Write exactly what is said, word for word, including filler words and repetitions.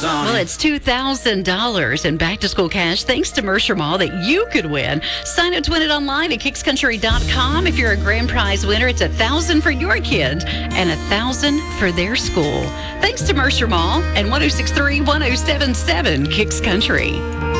miles on Well, it. it's two thousand dollars in back-to-school cash thanks to Mercer Mall that you could win. Sign up to win it online at kicks country dot com. If you're a grand prize winner, it's one thousand dollars for your kid and one thousand dollars for their school. Thanks to Mercer Mall and one oh six point three, one oh seven point seven Kicks Country.